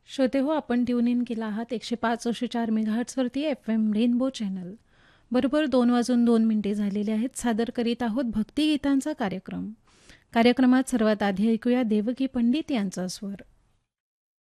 श्रोते हो, आपण ट्यून इन केला आहात 105.4 मेगाहर्ट्झवरती FM रेनबो चॅनल. बरोबर 2 वाजून 2 मिनिटे झालेले आहेत. सादर करीत आहोत भक्तिगीतांचा कार्यक्रम. कार्यक्रमात सर्वात आधी ऐकूया देवकी पंडित यांचा स्वर.